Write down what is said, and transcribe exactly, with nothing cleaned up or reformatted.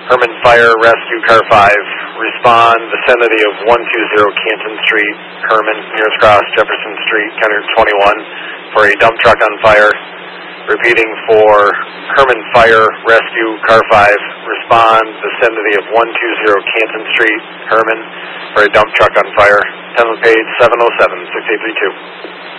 Herman Fire Rescue Car five, respond vicinity of one two zero Canton Street, Herman, nearest cross Jefferson Street, Kenner twenty-one, for a dump truck on fire. Repeating for Herman Fire Rescue Car five, respond vicinity of one two zero Canton Street, Herman, for a dump truck on fire. Tenant page seven oh seven, six eight three two.